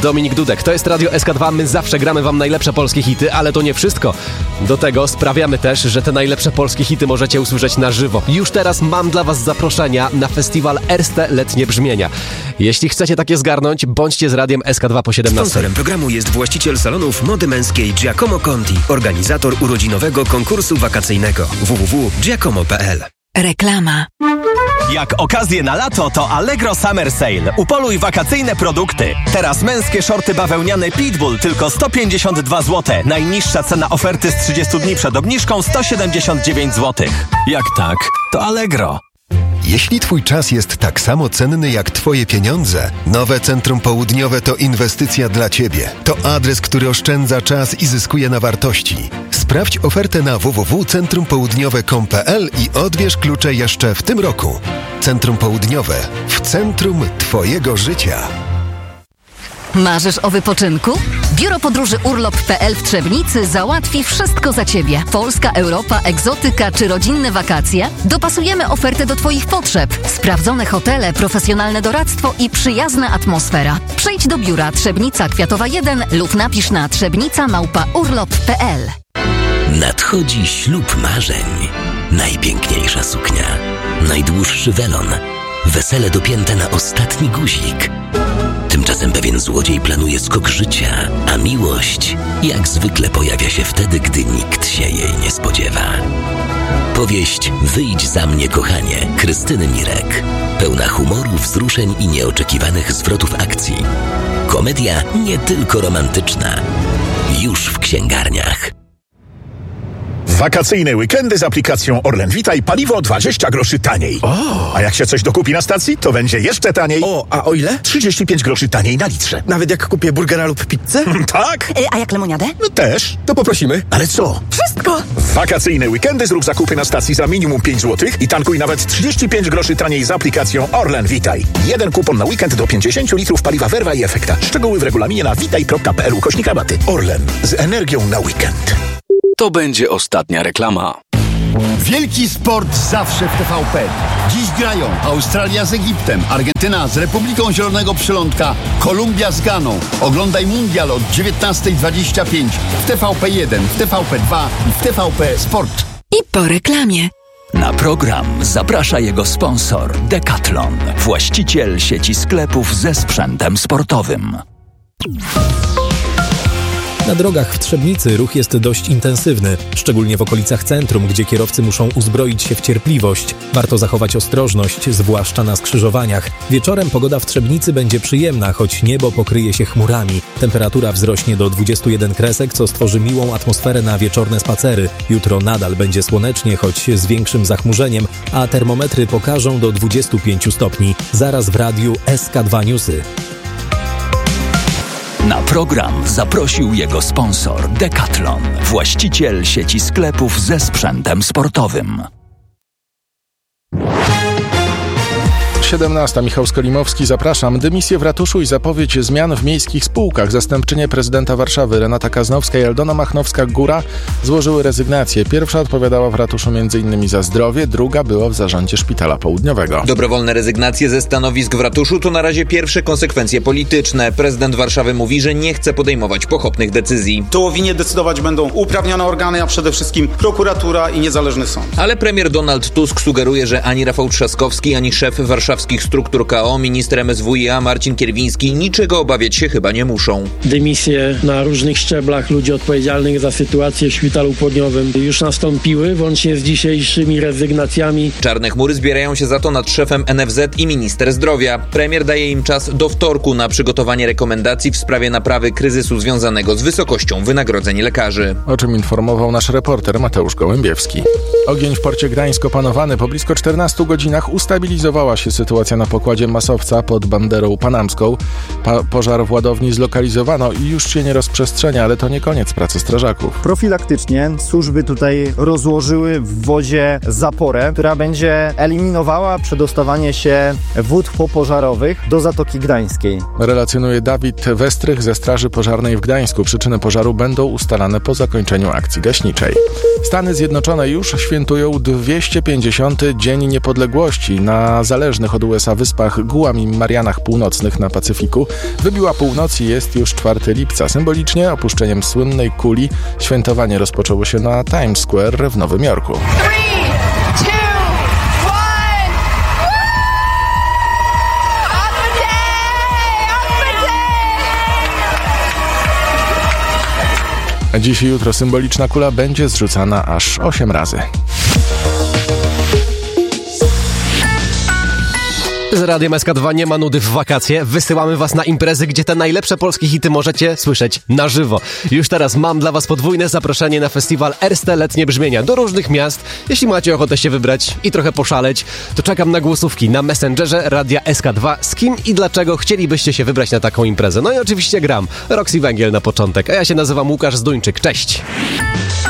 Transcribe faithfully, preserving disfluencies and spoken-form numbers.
Dominik Dudek. To jest Radio S K dwa, my zawsze gramy wam najlepsze polskie hity, ale to nie wszystko. Do tego sprawiamy też, że te najlepsze polskie hity możecie usłyszeć na żywo. Już teraz mam dla was zaproszenia na festiwal Erste Letnie Brzmienia. Jeśli chcecie takie zgarnąć, bądźcie z Radiem S K dwa po siedemnastej. Sponsorem programu jest właściciel salonów mody męskiej Giacomo Conti, organizator urodzinowego konkursu wakacyjnego w w w kropka giacomo kropka p l. Reklama. Jak okazję na lato, to Allegro Summer Sale. Upoluj wakacyjne produkty. Teraz męskie szorty bawełniane Pitbull tylko sto pięćdziesiąt dwa złote. Najniższa cena oferty z trzydziestu dni przed obniżką sto siedemdziesiąt dziewięć złotych. Jak tak, to Allegro. Jeśli twój czas jest tak samo cenny jak twoje pieniądze, Nowe Centrum Południowe to inwestycja dla ciebie. To adres, który oszczędza czas i zyskuje na wartości. Sprawdź ofertę na w w w kropka centrum południowe kropka com kropka p l i odbierz klucze jeszcze w tym roku. Centrum Południowe. W centrum twojego życia. Marzysz o wypoczynku? Biuro Podróży Urlop kropka p l w Trzebnicy załatwi wszystko za Ciebie. Polska, Europa, egzotyka czy rodzinne wakacje? Dopasujemy ofertę do Twoich potrzeb. Sprawdzone hotele, profesjonalne doradztwo i przyjazna atmosfera. Przyjdź do biura Trzebnica Kwiatowa jeden lub napisz na trzebnica małpa urlop kropka p l. Nadchodzi ślub marzeń. Najpiękniejsza suknia. Najdłuższy welon. Wesele dopięte na ostatni guzik. Tymczasem pewien złodziej planuje skok życia, a miłość jak zwykle pojawia się wtedy, gdy nikt się jej nie spodziewa. Powieść Wyjdź za mnie, kochanie, Krystyny Mirek. Pełna humoru, wzruszeń i nieoczekiwanych zwrotów akcji. Komedia nie tylko romantyczna. Już w księgarniach. Wakacyjne weekendy z aplikacją Orlen Witaj, paliwo dwadzieścia groszy taniej. O. A jak się coś dokupi na stacji, to będzie jeszcze taniej. O, a o ile? trzydzieści pięć groszy taniej na litrze. Nawet jak kupię burgera lub pizzę? Tak? Y, a jak lemoniadę? No też. To poprosimy. Ale co? Wszystko! W wakacyjne weekendy zrób zakupy na stacji za minimum pięć złotych i tankuj nawet trzydzieści pięć groszy taniej z aplikacją Orlen Witaj. Jeden kupon na weekend do pięćdziesiąt litrów paliwa Verva i Efekta. Szczegóły w regulaminie na witaj kropka p l ukośnik rabaty. Orlen. Z energią na weekend. To będzie ostatnia reklama. Wielki sport zawsze w T V P. Dziś grają Australia z Egiptem, Argentyna z Republiką Zielonego Przylądka, Kolumbia z Ganą. Oglądaj mundial od dziewiętnasta dwadzieścia pięć w T V P jeden, w T V P dwa i w T V P Sport. I po reklamie. Na program zaprasza jego sponsor Decathlon, właściciel sieci sklepów ze sprzętem sportowym. Na drogach w Trzebnicy ruch jest dość intensywny, szczególnie w okolicach centrum, gdzie kierowcy muszą uzbroić się w cierpliwość. Warto zachować ostrożność, zwłaszcza na skrzyżowaniach. Wieczorem pogoda w Trzebnicy będzie przyjemna, choć niebo pokryje się chmurami. Temperatura wzrośnie do dwudziestu jeden kresek, co stworzy miłą atmosferę na wieczorne spacery. Jutro nadal będzie słonecznie, choć z większym zachmurzeniem, a termometry pokażą do dwudziestu pięciu stopni. Zaraz w radiu S K dwa Newsy. Na program zaprosił jego sponsor Decathlon, właściciel sieci sklepów ze sprzętem sportowym. siedemnasta. Michał Skolimowski, zapraszam. Dymisję w ratuszu i zapowiedź zmian w miejskich spółkach. Zastępczynie prezydenta Warszawy Renata Kaznowska i Aldona Machnowska-Góra złożyły rezygnację. Pierwsza odpowiadała w ratuszu m.in. za zdrowie, druga była w zarządzie Szpitala Południowego. Dobrowolne rezygnacje ze stanowisk w ratuszu to na razie pierwsze konsekwencje polityczne. Prezydent Warszawy mówi, że nie chce podejmować pochopnych decyzji. To o winie decydować będą uprawnione organy, a przede wszystkim prokuratura i niezależny sąd. Ale premier Donald Tusk sugeruje, że ani Rafał Trzaskowski, ani szef warszawskich struktur K O, minister M S W i A Marcin Kierwiński niczego obawiać się chyba nie muszą. Dymisje na różnych szczeblach ludzi odpowiedzialnych za sytuację w Szpitalu Południowym już nastąpiły, włącznie z dzisiejszymi rezygnacjami. Czarne chmury zbierają się za to nad szefem N F Z i minister zdrowia. Premier daje im czas do wtorku na przygotowanie rekomendacji w sprawie naprawy kryzysu związanego z wysokością wynagrodzeń lekarzy. O czym informował nasz reporter Mateusz Gołębiewski. Ogień w porcie Gdańsk opanowany. Po blisko czternastu godzinach ustabilizowała się sytuacja na pokładzie masowca pod banderą panamską. Pa- pożar w ładowni zlokalizowano i już się nie rozprzestrzenia, ale to nie koniec pracy strażaków. Profilaktycznie służby tutaj rozłożyły w wozie zaporę, która będzie eliminowała przedostawanie się wód popożarowych do Zatoki Gdańskiej. Relacjonuje Dawid Westrych ze Straży Pożarnej w Gdańsku. Przyczyny pożaru będą ustalane po zakończeniu akcji gaśniczej. Stany Zjednoczone już świętują dwieście pięćdziesiąty Dzień Niepodległości. Na zależnych od U S A wyspach Guam i Marianach Północnych na Pacyfiku wybiła północ i jest już czwartego lipca. Symbolicznie opuszczeniem słynnej kuli świętowanie rozpoczęło się na Times Square w Nowym Jorku. Dziś i jutro symboliczna kula będzie zrzucana aż osiem razy. Z Radiem S K dwa nie ma nudy w wakacje. Wysyłamy was na imprezy, gdzie te najlepsze polskie hity możecie słyszeć na żywo. Już teraz mam dla was podwójne zaproszenie na festiwal Erste Letnie Brzmienia do różnych miast. Jeśli macie ochotę się wybrać i trochę poszaleć, to czekam na głosówki na Messengerze Radia S K dwa. Z kim i dlaczego chcielibyście się wybrać na taką imprezę? No i oczywiście gram. Roxy Węgiel na początek, a ja się nazywam Łukasz Zduńczyk. Cześć!